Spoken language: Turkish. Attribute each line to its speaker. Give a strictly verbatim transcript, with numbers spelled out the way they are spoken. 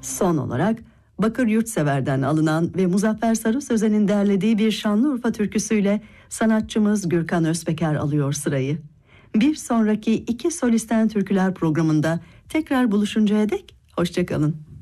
Speaker 1: Son olarak Bakır Yurtsever'den alınan ve Muzaffer Sarı Sözen'in derlediği bir Şanlıurfa türküsüyle sanatçımız Gürkan Özpeker alıyor sırayı. Bir sonraki iki solisten türküler programında tekrar buluşuncaya dek hoşça kalın.